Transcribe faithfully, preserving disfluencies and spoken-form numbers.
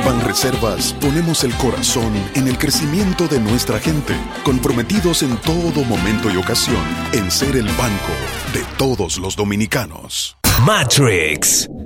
Banreservas ponemos el corazón en el crecimiento de nuestra gente, comprometidos en todo momento y ocasión en ser el banco de todos los dominicanos. Matrix.